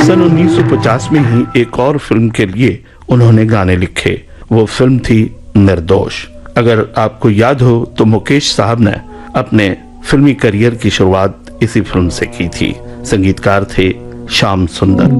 सन 1950 में ही एक और फिल्म के लिए उन्होंने गाने लिखे। वो फिल्म थी निर्दोष। अगर आपको याद हो तो मुकेश साहब ने अपने फिल्मी करियर की शुरुआत इसी फिल्म से की थी। संगीतकार थे श्याम सुंदर।